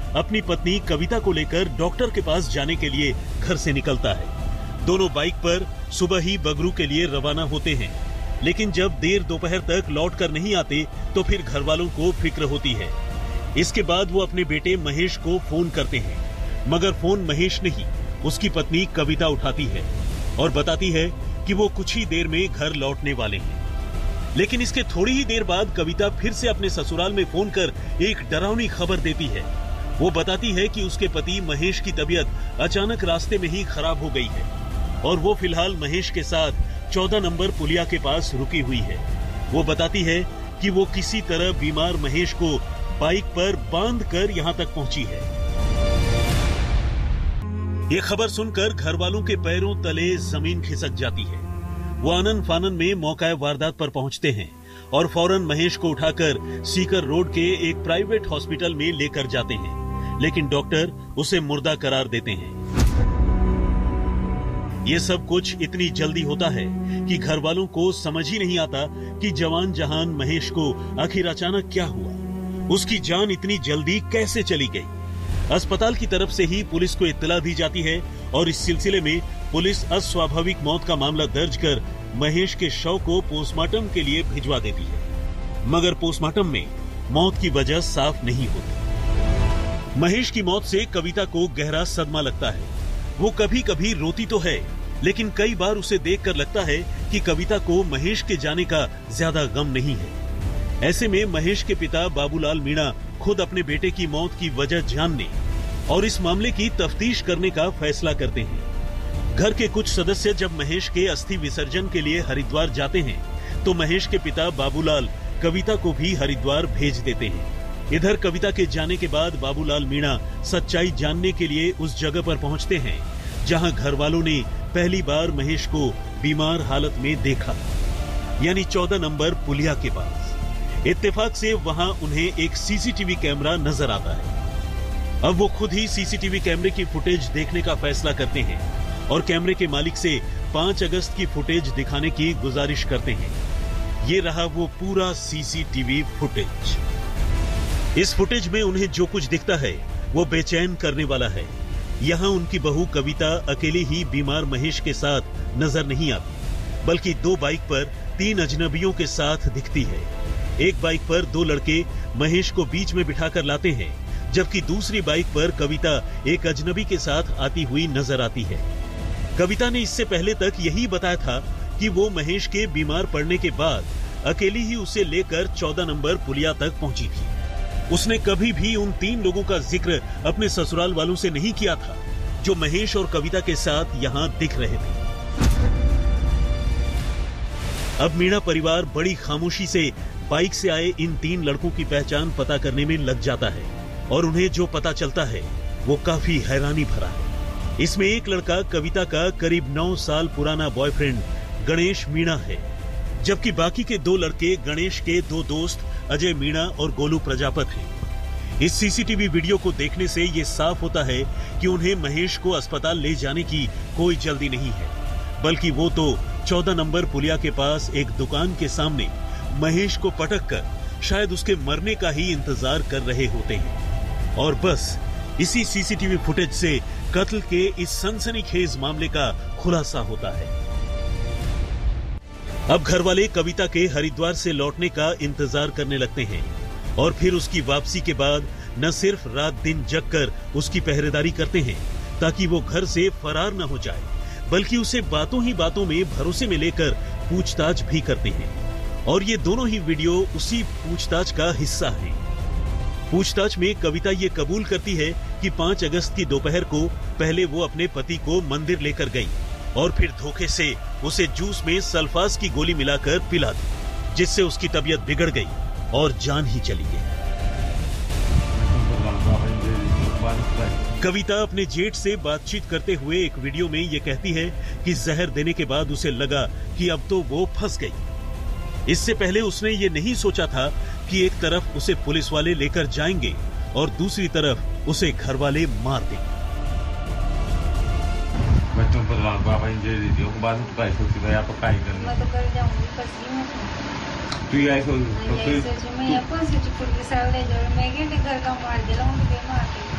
अपनी पत्नी कविता को लेकर डॉक्टर के पास जाने के लिए घर से निकलता है। दोनों बाइक पर सुबह ही बगरू के लिए रवाना होते हैं, लेकिन जब देर दोपहर तक लौट कर नहीं आते तो फिर घर वालों को फिक्र होती है। इसके बाद वो अपने बेटे महेश को फोन करते हैं, मगर फोन महेश नहीं, उसकी पत्नी कविता उठाती है और बताती है कि वो कुछ ही देर में घर लौटने वाले हैं। लेकिन इसके थोड़ी ही देर बाद कविता फिर से अपने ससुराल में फोन कर एक डरावनी खबर देती है। वो बताती है कि उसके पति महेश की तबीयत अचानक रास्ते में ही खराब हो गई है और वो फिलहाल महेश के साथ 14 नंबर पुलिया के पास रुकी हुई है। वो बताती है कि वो किसी तरह बीमार महेश को बाइक पर बांध कर यहाँ तक पहुंची है। ये खबर सुनकर घर वालों के पैरों तले जमीन खिसक जाती है। वो आनन फानन में मौका वारदात पर पहुंचते हैं और फौरन महेश को उठाकर सीकर रोड के एक प्राइवेट हॉस्पिटल में लेकर जाते हैं, लेकिन डॉक्टर उसे मुर्दा करार देते हैं। ये सब कुछ इतनी जल्दी होता है कि घर वालों को समझ ही नहीं आता कि जवान जहान महेश को आखिर अचानक क्या हुआ, उसकी जान इतनी जल्दी कैसे चली गई। अस्पताल की तरफ से ही पुलिस को इत्तला दी जाती है और इस सिलसिले में पुलिस अस्वाभाविक मौत का मामला दर्ज कर महेश के शव को पोस्टमार्टम के लिए भिजवा देती है, मगर पोस्टमार्टम में मौत की वजह साफ नहीं होती। महेश की मौत से कविता को गहरा सदमा लगता है। वो कभी कभी रोती तो है, लेकिन कई बार उसे देखकर लगता है कि कविता को महेश के जाने का ज्यादा गम नहीं है। ऐसे में महेश के पिता बाबूलाल मीणा खुद अपने बेटे की मौत की वजह जानने और इस मामले की तफ्तीश करने का फैसला करते हैं। घर के कुछ सदस्य जब महेश के अस्थि विसर्जन के लिए हरिद्वार जाते हैं तो महेश के पिता बाबूलाल कविता को भी हरिद्वार भेज देते हैं। इधर कविता के जाने के बाद बाबूलाल मीणा सच्चाई जानने के लिए उस जगह पर पहुंचते हैं जहां घर वालों ने पहली बार महेश को बीमार हालत में देखा, यानी 14 नंबर पुलिया के पास। इत्तेफाक से वहां उन्हें एक सीसीटीवी कैमरा नजर आता है। अब वो खुद ही सीसीटीवी कैमरे की फुटेज देखने का फैसला करते हैं और कैमरे के मालिक से 5 अगस्त की फुटेज दिखाने की गुजारिश करते हैं। ये रहा वो पूरा सीसीटीवी फुटेज। इस फुटेज में उन्हें जो कुछ दिखता है वो बेचैन करने वाला है। यहाँ उनकी बहू कविता अकेली ही बीमार महेश के साथ नजर नहीं आती, बल्कि 2 बाइक पर 3 अजनबियों के साथ दिखती है। एक बाइक पर 2 लड़के महेश को बीच में बिठाकर लाते हैं, जबकि दूसरी बाइक पर कविता एक अजनबी के साथ आती हुई नजर आती है। कविता ने इससे पहले तक यही बताया था कि वो महेश के बीमार पड़ने के बाद अकेली ही उसे लेकर 14 नंबर पुलिया तक पहुंची थी। उसने कभी भी उन 3 लोगों का जिक्र अपने ससुराल वालों से नहीं किया था जो महेश और कविता के साथ यहाँ दिख रहे थे। अब मीणा परिवार बड़ी खामोशी से बाइक से आए इन 3 लड़कों की पहचान पता करने में लग जाता है और उन्हें जो पता चलता है वो काफी हैरानी भरा है। इसमें एक लड़का कविता का करीब 9 साल पुराना बॉयफ्रेंड गणेश मीणा है, जबकि बाकी के 2 लड़के गणेश के 2 दोस्त अजय मीणा और गोलू प्रजापत हैं। इस सीसीटीवी वीडियो को देखने से ये साफ होता है कि उन्हें महेश को अस्पताल ले जाने की कोई जल्दी नहीं है, बल्कि वो तो 14 नंबर पुलिया के पास एक दुकान के सामने महेश को पटक कर शायद उसके मरने का ही इंतजार कर रहे होते हैं। और बस इसी सीसीटीवी फुटेज से कत्ल के इस सनसनीखेज मामले का खुलासा होता है। अब घर वाले कविता के हरिद्वार से लौटने का इंतजार करने लगते हैं और फिर उसकी वापसी के बाद न सिर्फ रात दिन जगकर उसकी पहरेदारी करते हैं ताकि वो घर से फरार न हो जाए, बल्कि उसे बातों ही बातों में भरोसे में लेकर पूछताछ भी करते हैं। और ये दोनों ही वीडियो उसी पूछताछ का हिस्सा हैं। पूछताछ में कविता ये कबूल करती है कि 5 अगस्त की दोपहर को पहले वो अपने पति को मंदिर लेकर गई और फिर धोखे से उसे जूस में सल्फास की गोली मिलाकर पिला दी, जिससे उसकी तबीयत बिगड़ गई और जान ही चली गई। कविता अपने जेठ से बातचीत करते हुए एक वीडियो में ये कहती है कि जहर देने के बाद उसे लगा कि अब तो वो फंस गई। इससे पहले उसने ये नहीं सोचा था कि एक तरफ उसे पुलिस वाले लेकर जाएंगे और दूसरी तरफ उसे घर वाले मार देंगे। मैं तुम पर बाबा इंजरी दी हो बाद में काय सोचती है आप काय करना मैं तो कर जाऊंगी पसी में तू ये ऐसा मैं अपन से पुलिस वाले जो मैं के घर का मार दिला उनको मार